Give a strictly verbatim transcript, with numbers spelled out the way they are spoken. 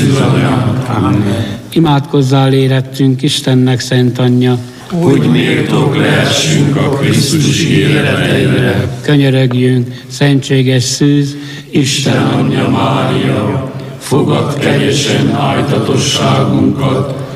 szűzanyánk. Amen. Imádkozzál érettünk Istennek szent anyja, hogy méltók lehessünk a Krisztus ígéreteire. Könyörögjünk, szentséges szűz, Isten anyja Mária, fogad kegyesen ájtatosságunkat,